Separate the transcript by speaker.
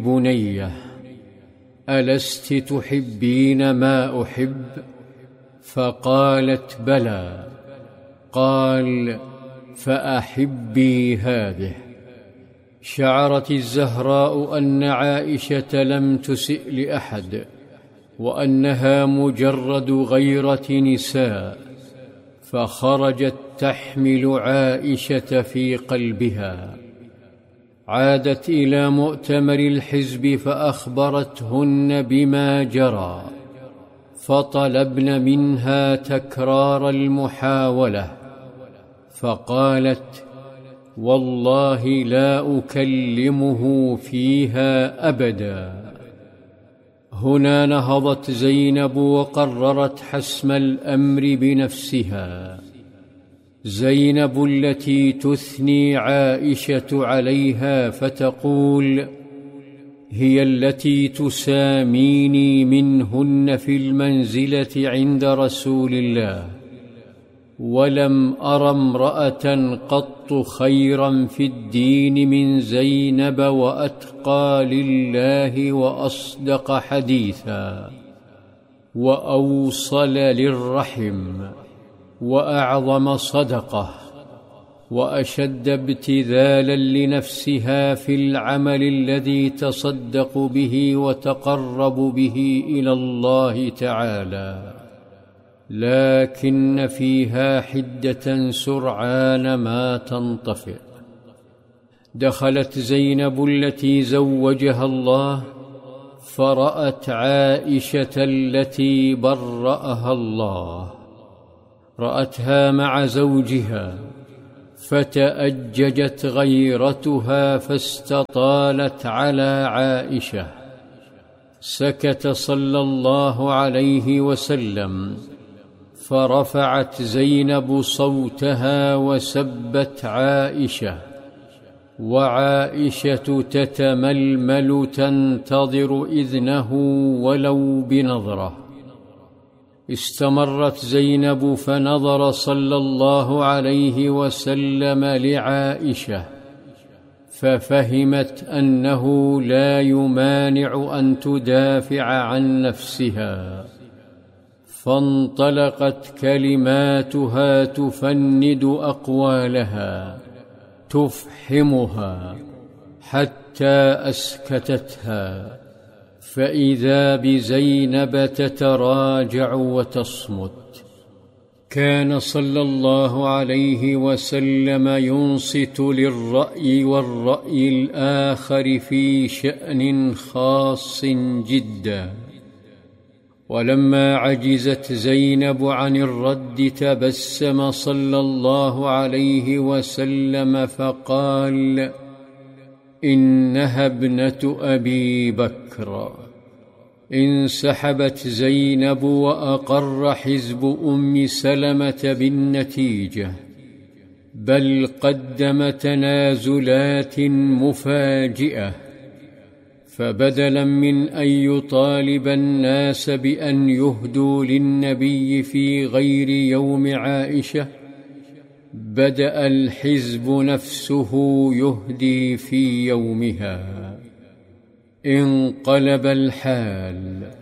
Speaker 1: بنيه ألست تحبين ما أحب؟ فقالت بلى. قال فأحبي هذه. شعرت الزهراء أن عائشة لم تسئ لأحد، وأنها مجرد غيرة نساء، فخرجت تحمل عائشة في قلبها. عادت إلى مؤتمر الحزب فأخبرتهن بما جرى، فطلبن منها تكرار المحاولة، فقالت والله لا أكلمه فيها أبدا. هنا نهضت زينب وقررت حسم الأمر بنفسها. زينب التي تثني عائشة عليها فتقول هي التي تساميني منهن في المنزلة عند رسول الله، ولم أر امرأة قط خيرا في الدين من زينب وأتقى لله وأصدق حديثا وأوصل للرحم وأعظم صدقة وأشد ابتذالا لنفسها في العمل الذي تصدق به وتقرب به إلى الله تعالى، لكن فيها حدة سرعان ما تنطفئ. دخلت زينب التي زوجها الله فرأت عائشة التي برأها الله، رأتها مع زوجها فتأججت غيرتها فاستطالت على عائشة. سكت صلى الله عليه وسلم، فرفعت زينب صوتها وسبت عائشة، وعائشة تتململ تنتظر إذنه ولو بنظرة. استمرت زينب فنظر صلى الله عليه وسلم لعائشة، ففهمت أنه لا يمانع أن تدافع عن نفسها، فانطلقت كلماتها تفند أقوالها تفحمها حتى أسكتتها، فإذا بزينب تتراجع وتصمت. كان صلى الله عليه وسلم ينصت للرأي والرأي الآخر في شأن خاص جدا، ولما عجزت زينب عن الرد تبسم صلى الله عليه وسلم فقال إنها ابنة أبي بكر. انسحبت زينب وأقر حزب أم سلمة بالنتيجة، بل قدم تنازلات مفاجئة، فبدلا من أن يطالب الناس بأن يهدوا للنبي في غير يوم عائشة، بدأ الحزب نفسه يهدي في يومها. انقلب الحال،